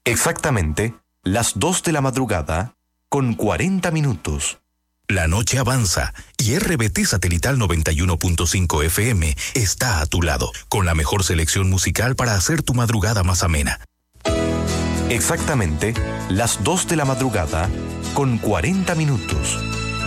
Exactamente las 2 de la madrugada con 40 minutos. La noche avanza y RBT Satelital 91.5 FM está a tu lado, con la mejor selección musical para hacer tu madrugada más amena. Exactamente las 2 de la madrugada con 40 minutos.